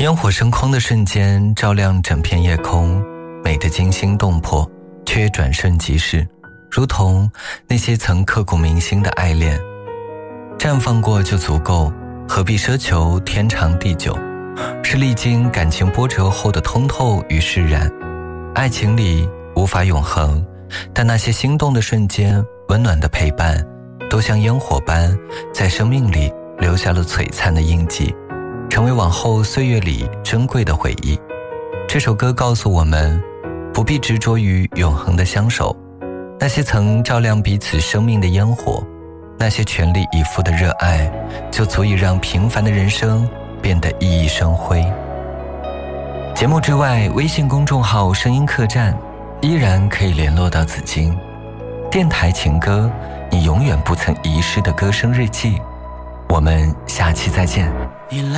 烟火升空的瞬间，照亮整片夜空，美得惊心动魄，却也转瞬即逝，如同那些曾刻骨铭心的爱恋。绽放过就足够，何必奢求天长地久？是历经感情波折后的通透与释然。爱情里无法永恒，但那些心动的瞬间，温暖的陪伴，都像烟火般在生命里留下了璀璨的印记，成为往后岁月里珍贵的回忆。这首歌告诉我们，不必执着于永恒的相守，那些曾照亮彼此生命的烟火，那些全力以赴的热爱，就足以让平凡的人生变得熠熠生辉。节目之外，微信公众号声音客栈依然可以联络到紫金。电台情歌，你永远不曾遗失的歌声日记。我们下期再见。